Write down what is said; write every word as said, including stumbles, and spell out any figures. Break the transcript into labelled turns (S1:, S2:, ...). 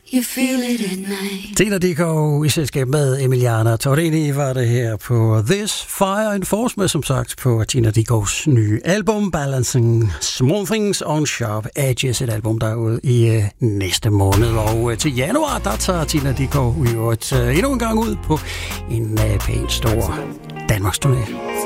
S1: You feel it at night.
S2: Tina Dickow i selskab med Emiliana Torrini var det her på This Fire and Force med, som sagt, på Tina Dickows nye album Balancing Small Things on Sharp Edges, et album, der er ude i øh, næste måned. Og øh, til januar, der tager Tina Dickow jo et, øh, endnu en gang ud på en øh, pænt stor Danmarks turné.